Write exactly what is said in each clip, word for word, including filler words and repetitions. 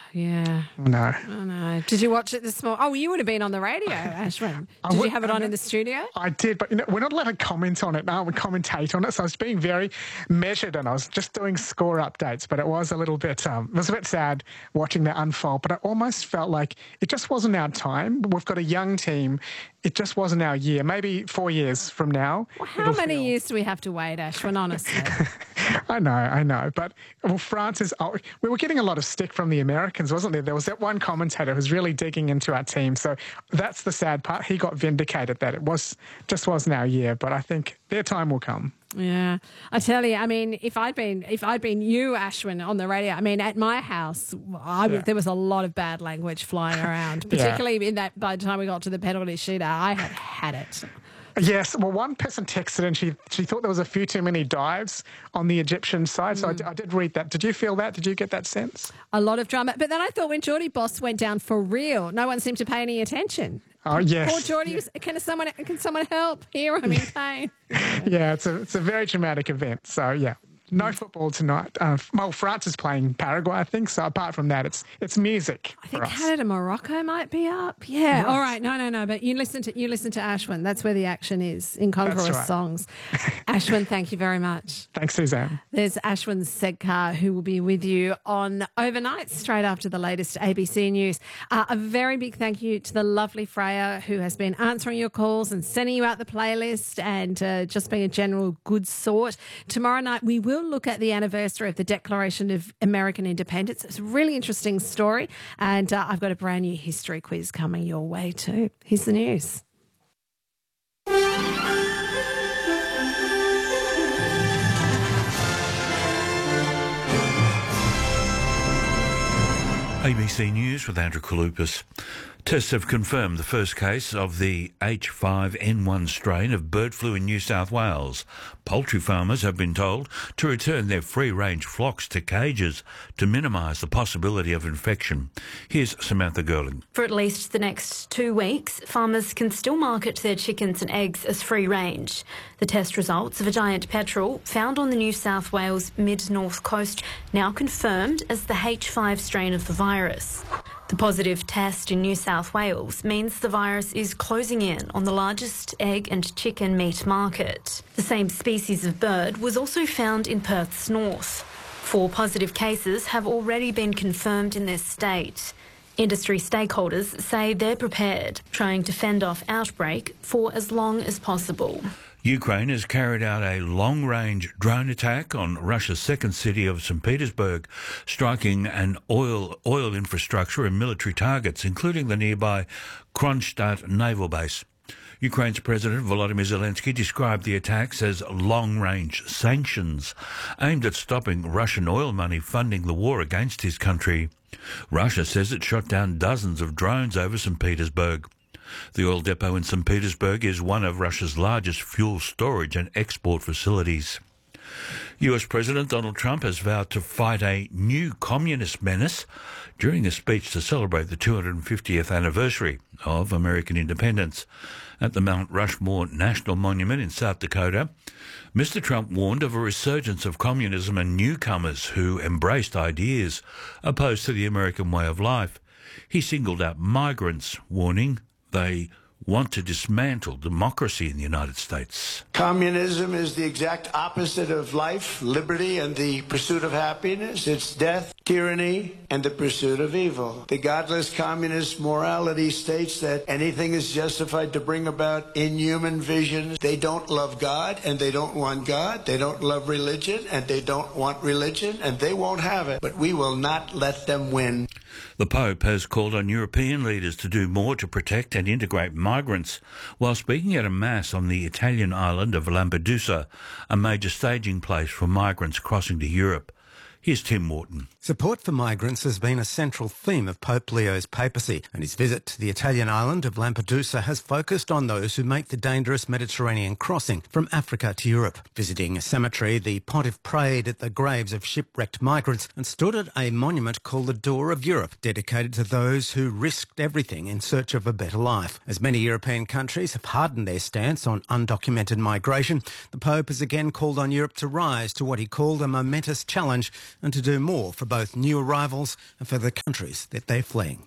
Yeah. No. Oh, no. Did you watch it this morning? Oh, you would have been on the radio, Ashwin. Did would, you have it on in the studio? I did, but you know, we're not allowed to comment on it now. We commentate on it, so I was being very measured, and I was just doing score updates. But it was a little bit, um, it was a bit sad watching that unfold. But I almost felt like it just wasn't our time. We've got a young team. It just wasn't our year. Maybe four years from now. Well, how many feel... years do we have to wait, Ashwin? Honestly, I know, I know. But well, France is. Oh, we were getting a lot of stick from the Americans, wasn't there? There was that one commentator who was really digging into our team. So that's the sad part. He got vindicated that it was just wasn't our year. But I think their time will come. Yeah, I tell you, I mean, if I'd been if I'd been you, Ashwin, on the radio, I mean, at my house, I would, Yeah. there was a lot of bad language flying around, particularly Yeah. in that. By the time we got to the penalty shooter, I had had it. Yes, well, one person texted and she she thought there was a few too many dives on the Egyptian side. So mm. I, d- I did read that. Did you feel that? Did you get that sense? A lot of drama, but then I thought when Geordie Boss went down for real, no one seemed to pay any attention. Oh yes. Poor Geordie, yeah. can someone can someone help? Here, I'm in pain. Yeah, it's a it's a very dramatic event. So yeah. No football tonight. Uh, well, France is playing Paraguay, I think. So apart from that, it's it's music. I think for us. Canada, Morocco might be up. Yeah. Right. All right. No, no, no. But you listen to you listen to Ashwin. That's where the action is in Conqueror's right. songs. Ashwin, thank you very much. Thanks, Suzanne. There's Ashwin Sedkar, who will be with you on overnight straight after the latest A B C News. Uh, a very big thank you to the lovely Freya, who has been answering your calls and sending you out the playlist and uh, just being a general good sort. Tomorrow night we will look at the anniversary of the Declaration of American Independence. It's a really interesting story, and uh, I've got a brand new history quiz coming your way too. Here's the news. A B C News with Andrew Kalupas. Tests have confirmed the first case of the H five N one strain of bird flu in New South Wales. Poultry farmers have been told to return their free-range flocks to cages to minimise the possibility of infection. Here's Samantha Gerling. For at least the next two weeks, farmers can still market their chickens and eggs as free-range. The test results of a giant petrel found on the New South Wales mid-north coast now confirmed as the H five strain of the virus. The positive test in New South Wales means the virus is closing in on the largest egg and chicken meat market. The same species of bird was also found in Perth's north. Four positive cases have already been confirmed in this state. Industry stakeholders say they're prepared, trying to fend off outbreak for as long as possible. Ukraine has carried out a long-range drone attack on Russia's second city of Saint Petersburg, striking an oil oil infrastructure and military targets, including the nearby Kronstadt naval base. Ukraine's President Volodymyr Zelensky described the attacks as long-range sanctions aimed at stopping Russian oil money funding the war against his country. Russia says it shot down dozens of drones over Saint Petersburg. The oil depot in Saint Petersburg is one of Russia's largest fuel storage and export facilities. U S President Donald Trump has vowed to fight a new communist menace during a speech to celebrate the two hundred fiftieth anniversary of American independence. At the Mount Rushmore National Monument in South Dakota, Mister Trump warned of a resurgence of communism and newcomers who embraced ideas opposed to the American way of life. He singled out migrants, warning they want to dismantle democracy in the United States. Communism is the exact opposite of life, liberty, and the pursuit of happiness. It's death, tyranny, and the pursuit of evil. The godless communist morality states that anything is justified to bring about inhuman visions. They don't love God, and they don't want God. They don't love religion, and they don't want religion, and they won't have it. But we will not let them win. The Pope has called on European leaders to do more to protect and integrate migrants while speaking at a mass on the Italian island of Lampedusa, a major staging place for migrants crossing to Europe. Here's Tim Morton. Support for migrants has been a central theme of Pope Leo's papacy, and his visit to the Italian island of Lampedusa has focused on those who make the dangerous Mediterranean crossing from Africa to Europe. Visiting a cemetery, the pontiff prayed at the graves of shipwrecked migrants and stood at a monument called the Door of Europe, dedicated to those who risked everything in search of a better life. As many European countries have hardened their stance on undocumented migration, the Pope has again called on Europe to rise to what he called a momentous challenge and to do more for both new arrivals and for the countries that they're fleeing.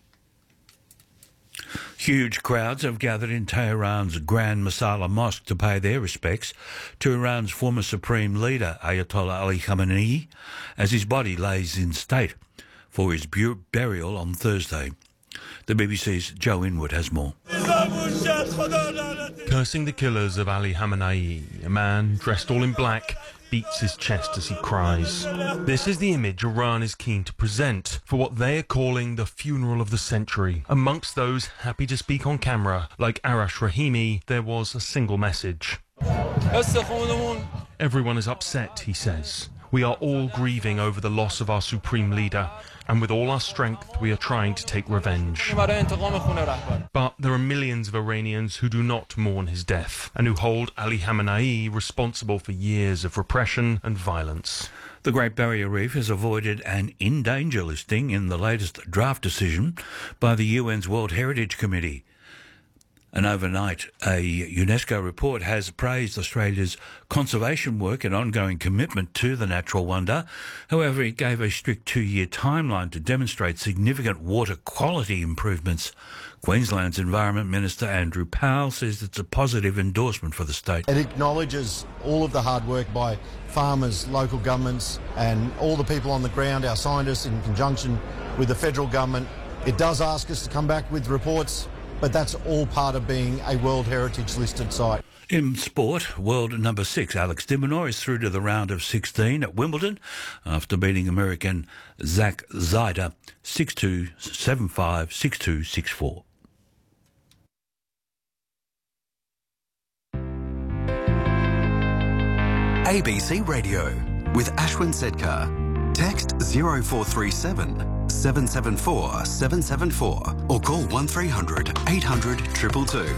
Huge crowds have gathered in Tehran's Grand Masala Mosque to pay their respects to Iran's former supreme leader, Ayatollah Ali Khamenei, as his body lays in state for his bu- burial on Thursday. The B B C's Joe Inwood has more. Cursing the killers of Ali Khamenei, a man dressed all in black beats his chest as he cries. This is the image Iran is keen to present for what they are calling the funeral of the century. Amongst those happy to speak on camera, like Arash Rahimi, there was a single message. Everyone is upset, he says. We are all grieving over the loss of our supreme leader, and with all our strength we are trying to take revenge. But there are millions of Iranians who do not mourn his death, and who hold Ali Khamenei responsible for years of repression and violence. The Great Barrier Reef has avoided an in-danger listing in the latest draft decision by the U N's World Heritage Committee. And overnight, a UNESCO report has praised Australia's conservation work and ongoing commitment to the natural wonder. However, it gave a strict two-year timeline to demonstrate significant water quality improvements. Queensland's Environment Minister Andrew Powell says it's a positive endorsement for the state. It acknowledges all of the hard work by farmers, local governments and all the people on the ground, our scientists in conjunction with the federal government. It does ask us to come back with reports, but that's all part of being a World Heritage listed site. In sport, world number six Alex de Minaur is through to the round of sixteen at Wimbledon after beating American Zach Zyder six two, seven five, six two, six four. A B C Radio with Ashwin Sedkar. Text zero four three seven seven seven four seven seven four or call one three hundred eight hundred two two two.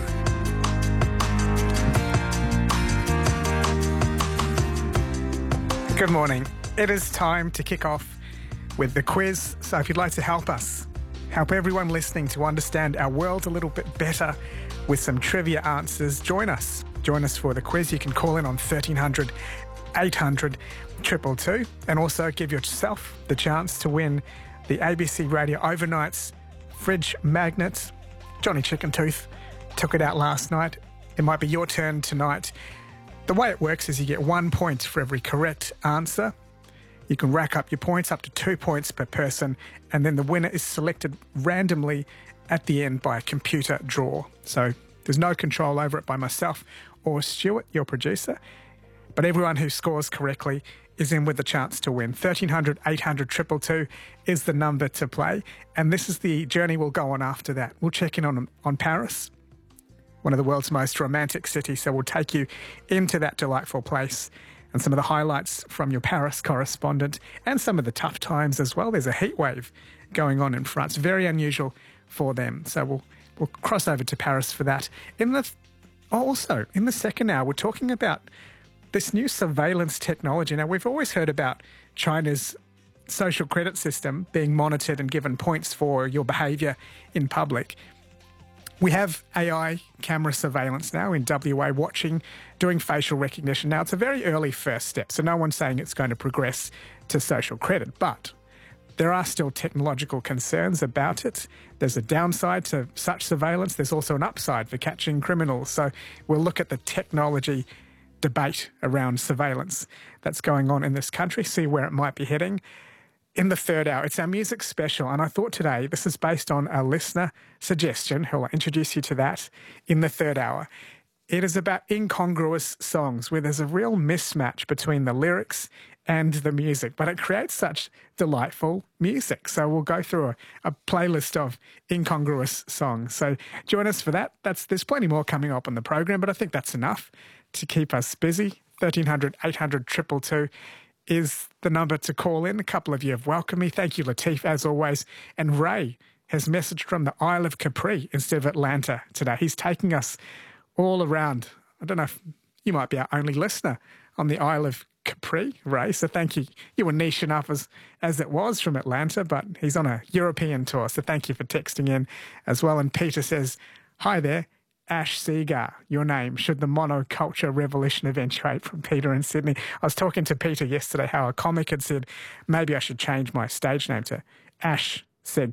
Good morning. It is time to kick off with the quiz. So if you'd like to help us, help everyone listening to understand our world a little bit better with some trivia answers, join us. Join us for the quiz. You can call in on thirteen hundred eight hundred two two two and also give yourself the chance to win the A B C Radio Overnights fridge magnets. Johnny Chicken Tooth took it out last night. It might be your turn tonight. The way it works is you get one point for every correct answer. You can rack up your points up to two points per person, and then the winner is selected randomly at the end by a computer draw. So there's no control over it by myself or Stuart, your producer. But everyone who scores correctly is in with the chance to win. thirteen hundred eight hundred two two two is the number to play. And this is the journey we'll go on after that. We'll check in on, on Paris, one of the world's most romantic cities. So we'll take you into that delightful place and some of the highlights from your Paris correspondent and some of the tough times as well. There's a heat wave going on in France, very unusual for them. So we'll we'll cross over to Paris for that. In the also in the second hour, we're talking about this new surveillance technology. Now, we've always heard about China's social credit system being monitored and given points for your behaviour in public. We have A I camera surveillance now in W A, watching, doing facial recognition. Now, it's a very early first step, so no one's saying it's going to progress to social credit, but there are still technological concerns about it. There's a downside to such surveillance. There's also an upside for catching criminals. So we'll look at the technology debate around surveillance that's going on in this country, see where it might be heading. In the third hour, it's our music special, and I thought today this is based on a listener suggestion. I'll introduce you to that in the third hour. It is about incongruous songs where there's a real mismatch between the lyrics and the music, but it creates such delightful music. So we'll go through a, a playlist of incongruous songs. So join us for that. That's there's plenty more coming up on the program, but I think that's enough to keep us busy. thirteen hundred eight hundred two two two is the number to call in. A couple of you have welcomed me. Thank you, Latif, as always. And Ray has messaged from the Isle of Capri instead of Atlanta today. He's taking us all around. I don't know if you might be our only listener on the Isle of Capri, Ray. So thank you. You were niche enough as, as it was from Atlanta, but he's on a European tour. So thank you for texting in as well. And Peter says, hi there. Ash Segar, your name, should the monoculture revolution eventuate, from Peter in Sydney. I was talking to Peter yesterday how a comic had said maybe I should change my stage name to Ash Segar.